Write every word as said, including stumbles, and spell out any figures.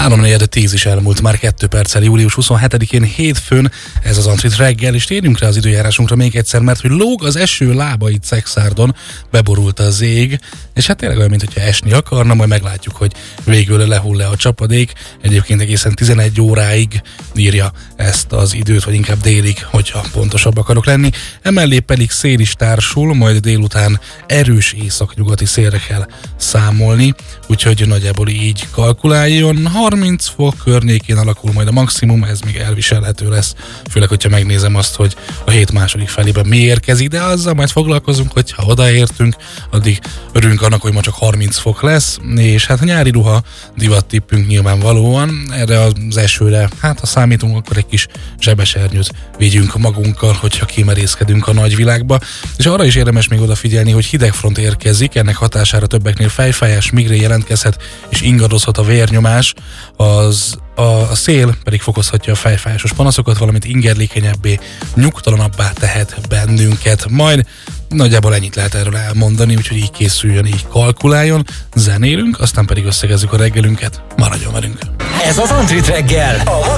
három negyven tíz is elmúlt már kettő perccel július huszonhetedikén hétfőn, ez az Antrit reggel, és térjünk rá az időjárásunkra még egyszer, mert hogy lóg az eső lába itt Szekszárdon, beborult az ég, és hát tényleg olyan, mint hogyha esni akarna, majd meglátjuk, hogy végül lehull-e a csapadék. Egyébként egészen tizenegy óráig írja ezt az időt, vagy inkább délig, hogyha pontosabb akarok lenni. Emellé pedig szél is társul, majd délután erős északnyugati szélre kell számolni, úgyhogy nagyjából így kalkuláljon. harminc fok környékén alakul majd a maximum, ez még elviselhető lesz, főleg, hogyha megnézem azt, hogy a hét második felében mi érkezik, de azzal majd foglalkozunk, hogyha odaértünk, addig örülünk annak, hogy ma csak harminc fok lesz, és hát a nyári ruha divat tippünk nyilvánvalóan, erre az esőre, hát ha számítunk, akkor egy kis zsebesernyőt vigyünk magunkkal, hogyha kimerészkedünk a nagyvilágba, és arra is érdemes még odafigyelni, hogy hidegfront érkezik, ennek hatására többeknél fejfájás, migrén jelentkezhet, és ingadozhat a vérnyomás, az a, a szél pedig fokozhatja a fejfájásos panaszokat, valamint ingerlékenyebbé, nyugtalanabbá tehet bennünket. Majd nagyjából ennyit lehet erről elmondani, úgyhogy így készüljön, így kalkuláljon, zenélünk, aztán pedig összegezzük a reggelünket, maradjon velünk. Ez az Antrit reggel.